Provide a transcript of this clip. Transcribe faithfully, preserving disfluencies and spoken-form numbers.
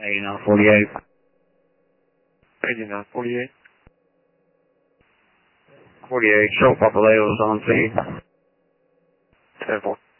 eighty-nine forty-eight. eighty-nine forty-eight. forty-eight, show Papa Leo's on scene. ten four.